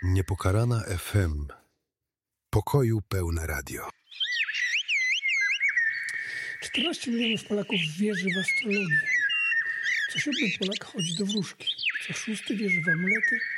Niepokalana FM. Pokoju pełne radio. 14 milionów Polaków wierzy w astrologię. Co 7 Polak chodzi do wróżki. Co 6 wierzy w amulety.